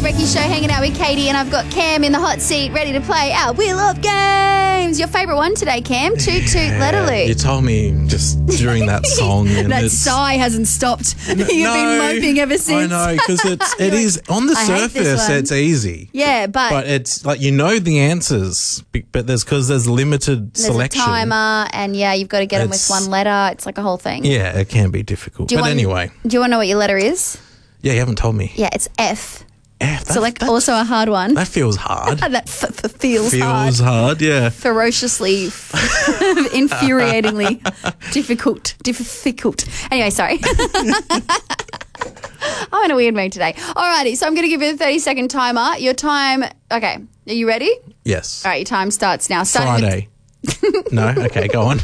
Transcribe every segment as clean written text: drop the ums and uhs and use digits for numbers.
Becky Show, hanging out with Katie, and I've got Cam in the hot seat, ready to play our Wheel of Games. Your favourite one today, Cam? Toot Toot Letterly. You told me just during that song. And that sigh hasn't stopped. You've been moping ever since. I know, because it is on the surface. It's easy. Yeah, but it's like the answers, but there's limited selection. There's a timer, and you've got to get them with one letter. It's like a whole thing. Yeah, it can be difficult. Anyway, do you want to know what your letter is? Yeah, you haven't told me. Yeah, it's F. F. So also a hard one. That feels hard. That feels hard. Feels hard, yeah. Ferociously, infuriatingly difficult. Anyway, sorry. I'm in a weird mood today. Alrighty, so I'm going to give you a 30-second timer. Your time, okay. Are you ready? Yes. All right, your time starts now. Friday. No? Okay, go on.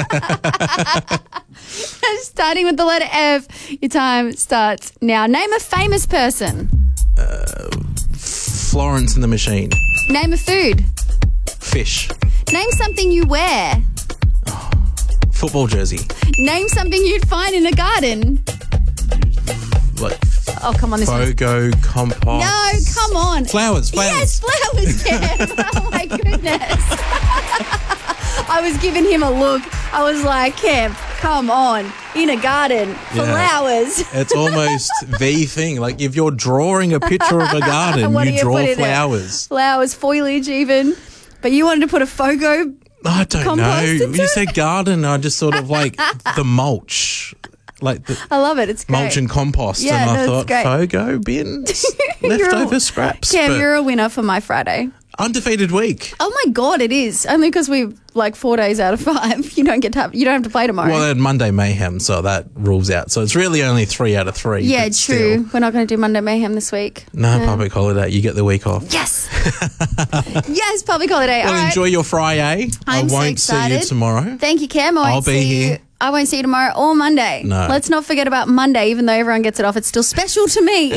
Starting with the letter F, your time starts now. Name a famous person. Florence and the Machine. Name a food. Fish. Name something you wear. Football jersey. Name something you'd find in a garden. Like come on, this one. Fogo, compost. No, come on. Flowers. Yes, flowers, Cam. Oh, my goodness. I was giving him a look. I was like, Cam, come on. In a garden, flowers. It's almost the thing. Like if you're drawing a picture of a garden, you draw flowers. Flowers, foliage even. But you wanted to put a Fogo I don't know. into You said garden, I just sort of like the mulch. I love it. It's great. Mulch and compost. Yeah, and I thought, Fogo bins, leftover scraps. Cam, you're a winner for my Friday. Undefeated week. Oh my God, it is. Only because we've 4 days out of 5. You don't have to play tomorrow. Well, then Monday Mayhem, so that rules out. So it's really only 3 out of 3. Yeah, true. Still. We're not going to do Monday Mayhem this week. No, public holiday. You get the week off. Yes. Yes, public holiday. Well, enjoy your Friday. I won't see you tomorrow. Thank you, Cam. I'll be here. I won't see you tomorrow or Monday. No. Let's not forget about Monday, even though everyone gets it off. It's still special to me.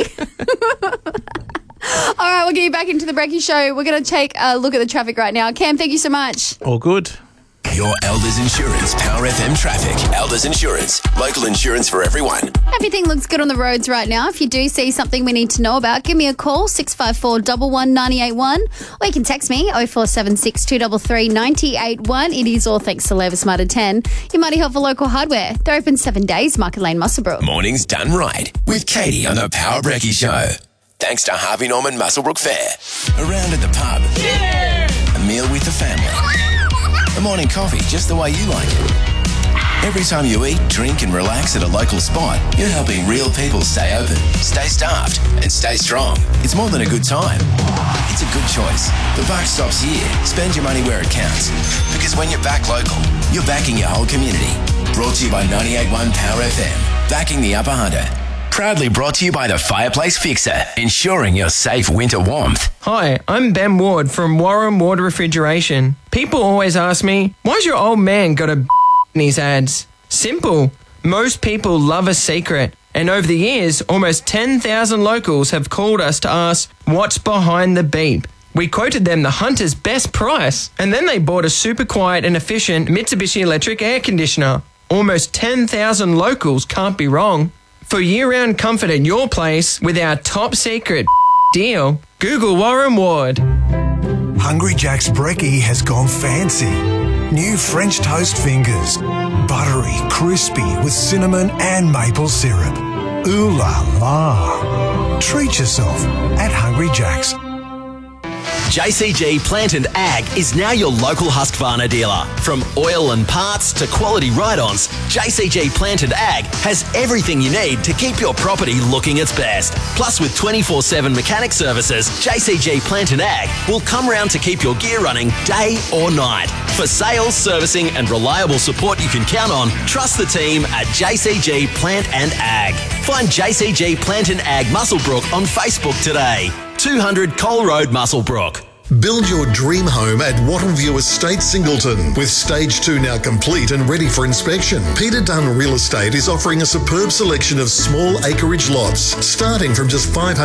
All right, we'll get you back into the Brekkie Show. We're going to take a look at the traffic right now. Cam, thank you so much. All good. Your Elders Insurance Power FM traffic. Elders Insurance, local insurance for everyone. Everything looks good on the roads right now. If you do see something we need to know about, give me a call, 654 119 981, or you can text me, 0476 233 981. It is all thanks to Levis Smarter 10, your mighty helpful local hardware. They're open 7 days, Market Lane, Muswellbrook. Mornings done right with Katie on the Power Brekkie Show. Thanks to Harvey Norman Muswellbrook Fair. Around at the pub. Yeah! A meal with the family. A morning coffee just the way you like it. Every time you eat, drink and relax at a local spot, you're helping real people stay open, stay staffed and stay strong. It's more than a good time. It's a good choice. The buck stops here. Spend your money where it counts. Because when you're back local, you're backing your whole community. Brought to you by 98.1 Power FM. Backing the Upper Hunter. Proudly brought to you by the Fireplace Fixer, ensuring your safe winter warmth. Hi, I'm Ben Ward from Warren Ward Refrigeration. People always ask me, why's your old man got a in his ads? Simple. Most people love a secret. And over the years, almost 10,000 locals have called us to ask, what's behind the beep? We quoted them the Hunter's best price, and then they bought a super quiet and efficient Mitsubishi electric air conditioner. Almost 10,000 locals can't be wrong. For year-round comfort at your place with our top secret deal, Google Warren Ward. Hungry Jack's Brekkie has gone fancy. New French toast fingers. Buttery, crispy with cinnamon and maple syrup. Ooh la la. Treat yourself at Hungry Jack's. JCG Plant and Ag is now your local Husqvarna dealer. From oil and parts to quality ride-ons, JCG Plant and Ag has everything you need to keep your property looking its best. Plus, with 24/7 mechanic services, JCG Plant and Ag will come round to keep your gear running day or night. For sales, servicing and reliable support you can count on, trust the team at JCG Plant and Ag. Find JCG Plant and Ag Muswellbrook on Facebook today. 200 Cole Road, Muswellbrook. Build your dream home at Wattleview Estate, Singleton. With Stage 2 now complete and ready for inspection, Peter Dunn Real Estate is offering a superb selection of small acreage lots, starting from just $500